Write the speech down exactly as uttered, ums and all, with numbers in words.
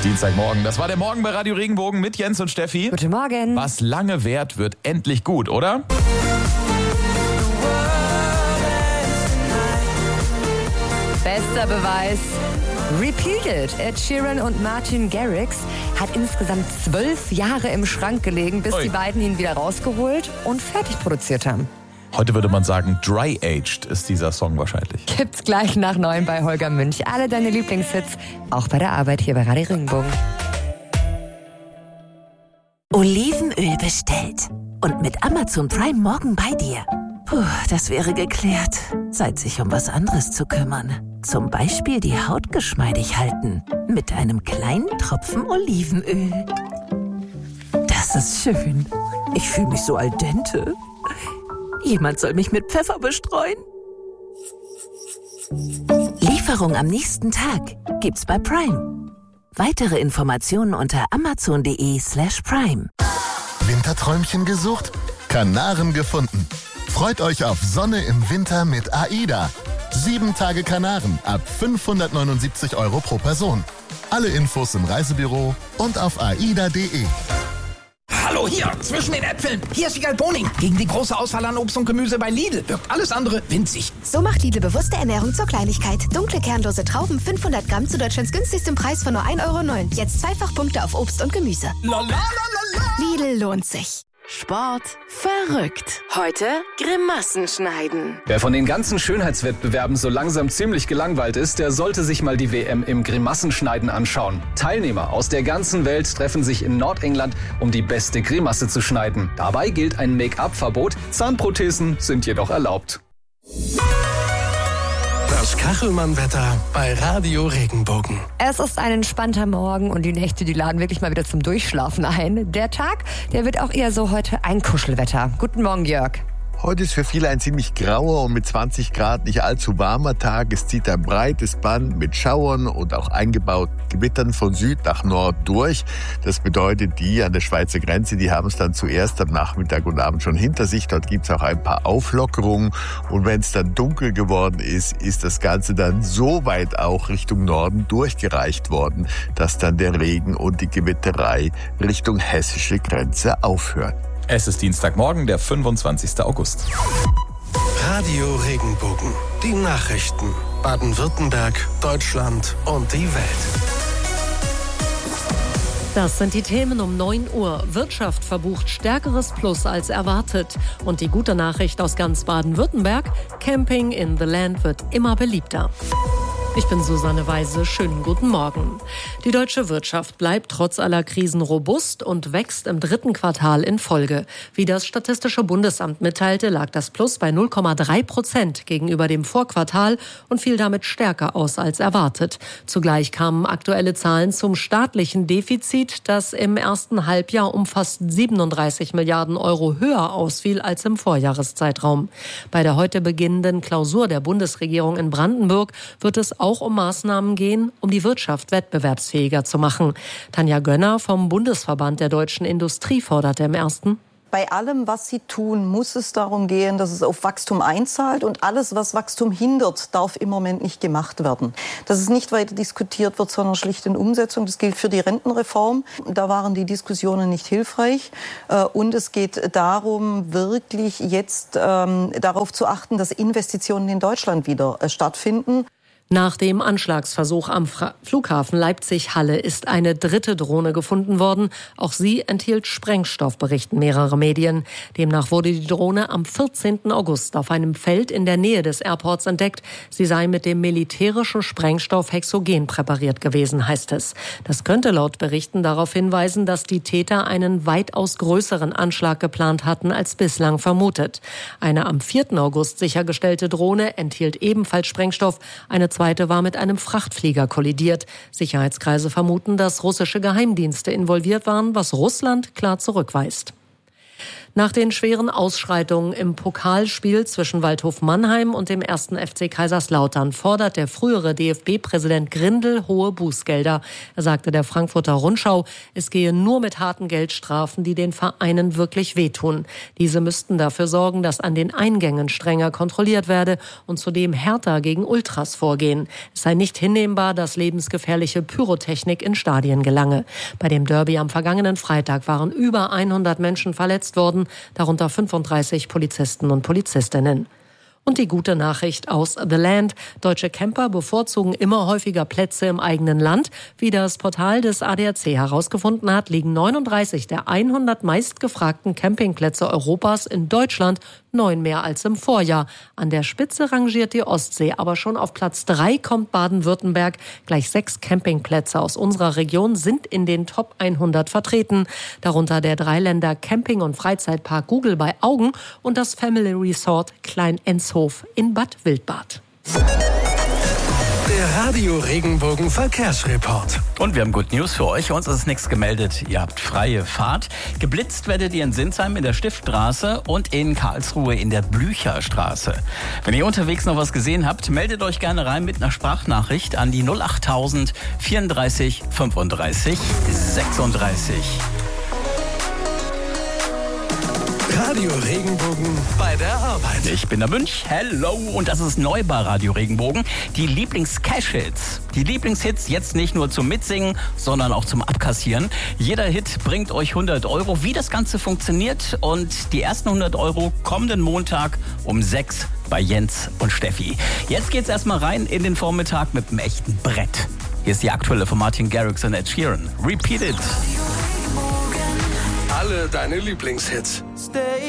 Dienstagmorgen. Das war der Morgen bei Radio Regenbogen mit Jens und Steffi. Guten Morgen. Was lange währt, wird endlich gut, oder? Bester Beweis. Repeated. Ed Sheeran und Martin Garrix hat insgesamt zwölf Jahre im Schrank gelegen, bis Ui. die beiden ihn wieder rausgeholt und fertig produziert haben. Heute würde man sagen, dry-aged ist dieser Song wahrscheinlich. Gibt's gleich nach neun bei Holger Münch. Alle deine Lieblingshits, auch bei der Arbeit hier bei Radio Regenbogen. Olivenöl bestellt. Und mit Amazon Prime morgen bei dir. Puh, das wäre geklärt. Zeit, sich um was anderes zu kümmern. Zum Beispiel die Haut geschmeidig halten. Mit einem kleinen Tropfen Olivenöl. Das ist schön. Ich fühle mich so al dente. Jemand soll mich mit Pfeffer bestreuen. Lieferung am nächsten Tag gibt's bei Prime. Weitere Informationen unter amazon.de slash prime. Winterträumchen gesucht? Kanaren gefunden. Freut euch auf Sonne im Winter mit AIDA. Sieben Tage Kanaren ab fünfhundertneunundsiebzig Euro pro Person. Alle Infos im Reisebüro und auf aida punkt de. Hallo, hier, zwischen den Äpfeln. Hier ist Wiegald Boning. Gegen die große Auswahl an Obst und Gemüse bei Lidl wirkt alles andere winzig. So macht Lidl bewusste Ernährung zur Kleinigkeit. Dunkle, kernlose Trauben, fünfhundert Gramm zu Deutschlands günstigstem Preis von nur ein Euro neun. Jetzt Zweifachpunkte auf Obst und Gemüse. La, la, la, la, la. Lidl lohnt sich. Sport verrückt. Heute Grimassen schneiden. Wer von den ganzen Schönheitswettbewerben so langsam ziemlich gelangweilt ist, der sollte sich mal die W M im Grimassenschneiden anschauen. Teilnehmer aus der ganzen Welt treffen sich in Nordengland, um die beste Grimasse zu schneiden. Dabei gilt ein Make-up-Verbot, Zahnprothesen sind jedoch erlaubt. Das Kachelmann-Wetter bei Radio Regenbogen. Es ist ein entspannter Morgen und die Nächte, die laden wirklich mal wieder zum Durchschlafen ein. Der Tag, der wird auch eher so heute ein Kuschelwetter. Guten Morgen, Jörg. Heute ist für viele ein ziemlich grauer und mit zwanzig Grad nicht allzu warmer Tag. Es zieht ein breites Band mit Schauern und auch eingebauten Gewittern von Süd nach Nord durch. Das bedeutet, die an der Schweizer Grenze, die haben es dann zuerst am Nachmittag und Abend schon hinter sich. Dort gibt es auch ein paar Auflockerungen. Und wenn es dann dunkel geworden ist, ist das Ganze dann so weit auch Richtung Norden durchgereicht worden, dass dann der Regen und die Gewitterei Richtung hessische Grenze aufhört. Es ist Dienstagmorgen, der fünfundzwanzigster August. Radio Regenbogen. Die Nachrichten. Baden-Württemberg, Deutschland und die Welt. Das sind die Themen um neun Uhr. Wirtschaft verbucht stärkeres Plus als erwartet. Und die gute Nachricht aus ganz Baden-Württemberg: Camping in the Land wird immer beliebter. Ich bin Susanne Weise. Schönen guten Morgen. Die deutsche Wirtschaft bleibt trotz aller Krisen robust und wächst im dritten Quartal in Folge. Wie das Statistische Bundesamt mitteilte, lag das Plus bei null Komma drei Prozent gegenüber dem Vorquartal und fiel damit stärker aus als erwartet. Zugleich kamen aktuelle Zahlen zum staatlichen Defizit, das im ersten Halbjahr um fast siebenunddreißig Milliarden Euro höher ausfiel als im Vorjahreszeitraum. Bei der heute beginnenden Klausur der Bundesregierung in Brandenburg wird es auch um Maßnahmen gehen, um die Wirtschaft wettbewerbsfähiger zu machen. Tanja Gönner vom Bundesverband der deutschen Industrie forderte im ersten: Bei allem, was Sie tun, muss es darum gehen, dass es auf Wachstum einzahlt. Und alles, was Wachstum hindert, darf im Moment nicht gemacht werden. Dass es nicht weiter diskutiert wird, sondern schlicht in Umsetzung. Das gilt für die Rentenreform. Da waren die Diskussionen nicht hilfreich. Und es geht darum, wirklich jetzt ähm, darauf zu achten, dass Investitionen in Deutschland wieder äh, stattfinden. Nach dem Anschlagsversuch am Flughafen Leipzig-Halle ist eine dritte Drohne gefunden worden. Auch sie enthielt Sprengstoff, berichten mehrere Medien. Demnach wurde die Drohne am vierzehnten August auf einem Feld in der Nähe des Airports entdeckt. Sie sei mit dem militärischen Sprengstoff Hexogen präpariert gewesen, heißt es. Das könnte laut Berichten darauf hinweisen, dass die Täter einen weitaus größeren Anschlag geplant hatten als bislang vermutet. Eine am vierten August sichergestellte Drohne enthielt ebenfalls Sprengstoff. Eine zweite war mit einem Frachtflieger kollidiert. Sicherheitskreise vermuten, dass russische Geheimdienste involviert waren, was Russland klar zurückweist. Nach den schweren Ausschreitungen im Pokalspiel zwischen Waldhof Mannheim und dem ersten F C Kaiserslautern fordert der frühere D F B-Präsident Grindel hohe Bußgelder. Er sagte der Frankfurter Rundschau, es gehe nur mit harten Geldstrafen, die den Vereinen wirklich wehtun. Diese müssten dafür sorgen, dass an den Eingängen strenger kontrolliert werde und zudem härter gegen Ultras vorgehen. Es sei nicht hinnehmbar, dass lebensgefährliche Pyrotechnik in Stadien gelange. Bei dem Derby am vergangenen Freitag waren über hundert Menschen verletzt worden, darunter fünfunddreißig Polizisten und Polizistinnen. Und die gute Nachricht aus The Land. Deutsche Camper bevorzugen immer häufiger Plätze im eigenen Land. Wie das Portal des A D A C herausgefunden hat, liegen neununddreißig der hundert meistgefragten Campingplätze Europas in Deutschland, neun mehr als im Vorjahr. An der Spitze rangiert die Ostsee, aber schon auf Platz drei kommt Baden-Württemberg. Gleich sechs Campingplätze aus unserer Region sind in den Top hundert vertreten. Darunter der Dreiländer Camping- und Freizeitpark Gugel bei Augen und das Family Resort Klein-Enshof in Bad Wildbad. Der Radio Regenbogen Verkehrsreport. Und wir haben Good News für euch. Uns ist nichts gemeldet. Ihr habt freie Fahrt. Geblitzt werdet ihr in Sinsheim in der Stiftstraße und in Karlsruhe in der Blücherstraße. Wenn ihr unterwegs noch was gesehen habt, meldet euch gerne rein mit einer Sprachnachricht an die null achttausend vierunddreißig fünfunddreißig sechsunddreißig. Radio Regenbogen bei der Arbeit. Ich bin der Münch, hello, und das ist neu bei Radio Regenbogen. Die Lieblings-Cash-Hits. Die Lieblingshits jetzt nicht nur zum Mitsingen, sondern auch zum Abkassieren. Jeder Hit bringt euch hundert Euro. Wie das Ganze funktioniert und die ersten hundert Euro kommenden Montag um sechs bei Jens und Steffi. Jetzt geht's erstmal rein in den Vormittag mit einem echten Brett. Hier ist die aktuelle von Martin Garrix und Ed Sheeran. Repeat it. Alle deine Lieblingshits.